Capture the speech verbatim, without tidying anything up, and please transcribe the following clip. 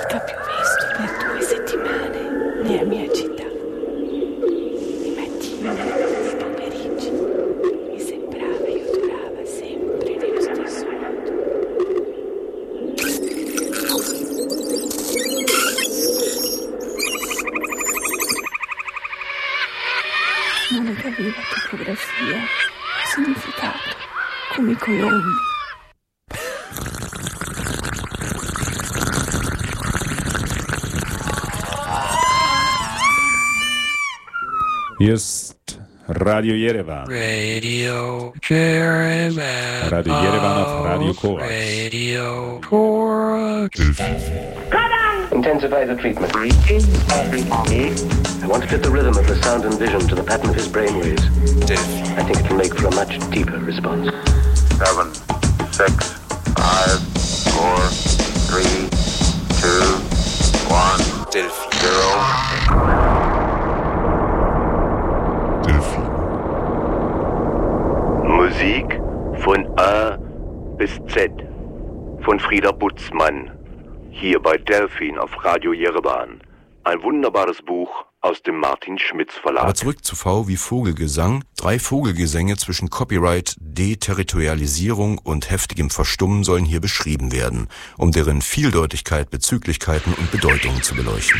Manca più visto per due settimane nella mia città. I mattini e i pomeriggi mi sembrava io durava sempre nello stesso modo. Non ne capiva topografia, significato, come i colombi. Hier ist Radio Yerevan. Radio Yerevan. Radio Yerevan auf Radio Korax. Radio Korax. Intensify the treatment. I want to fit the rhythm of the sound and vision to the pattern of his brainwaves. I think it will make for a much deeper response. Seven, six, five, four, three, two, one, zero. Musik von A bis Z von Frieda Butzmann. Hier bei Delphin auf Radio Yerevan. Ein wunderbares Buch aus dem Martin Schmitz Verlag. Aber zurück zu V wie Vogelgesang. Drei Vogelgesänge zwischen Copyright, Deterritorialisierung und heftigem Verstummen sollen hier beschrieben werden, um deren Vieldeutigkeit, Bezüglichkeiten und Bedeutungen zu beleuchten.